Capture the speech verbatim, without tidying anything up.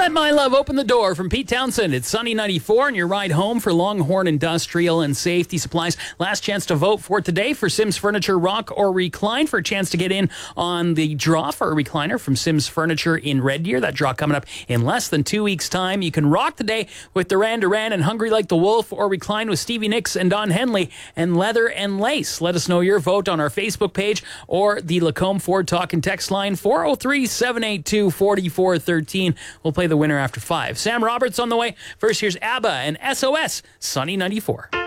Let My Love Open the Door from Pete Townsend. It's Sunny ninety-four and your ride home for Longhorn Industrial and Safety Supplies. Last chance to vote for today for Sims Furniture Rock or Recline for a chance to get in on the draw for a recliner from Sims Furniture in Red Deer. That draw coming up in less than two weeks' time. You can rock today with Duran Duran and Hungry Like the Wolf, or recline with Stevie Nicks and Don Henley and Leather and Lace. Let us know your vote on our Facebook page or the Lacombe Ford Talk and Text line four oh three, seven eight two, four four one three. We'll play the winner after five. Sam Roberts on the way. First, here's ABBA and S O S, Sunny ninety-four.